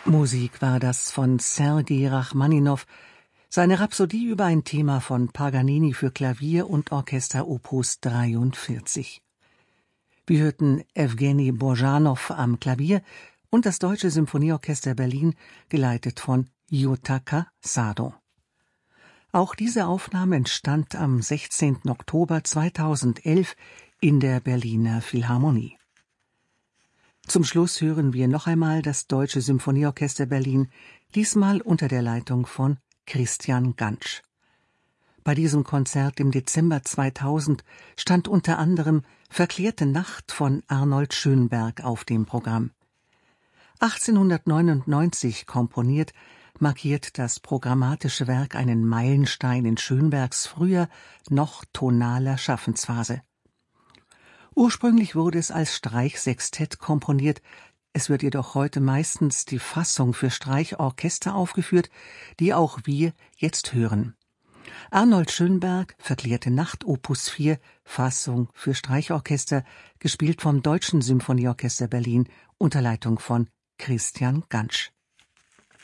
Musik war das von Sergei Rachmaninow, seine Rhapsodie über ein Thema von Paganini für Klavier und Orchester Opus 43. Wir hörten Ewgeni Bojanow am Klavier und das Deutsche Symphonieorchester Berlin, geleitet von Yutaka Sado. Auch diese Aufnahme entstand am 16. Oktober 2011 in der Berliner Philharmonie. Zum Schluss hören wir noch einmal das Deutsche Symphonieorchester Berlin, diesmal unter der Leitung von Christian Gantsch. Bei diesem Konzert im Dezember 2000 stand unter anderem Verklärte Nacht von Arnold Schönberg auf dem Programm. 1899 komponiert, markiert das programmatische Werk einen Meilenstein in Schönbergs früher, noch tonaler Schaffensphase. Ursprünglich wurde es als Streichsextett komponiert, es wird jedoch heute meistens die Fassung für Streichorchester aufgeführt, die auch wir jetzt hören. Arnold Schönberg, Verklärte Nacht, Opus 4, Fassung für Streichorchester, gespielt vom Deutschen Symphonieorchester Berlin unter Leitung von Christian Gantsch.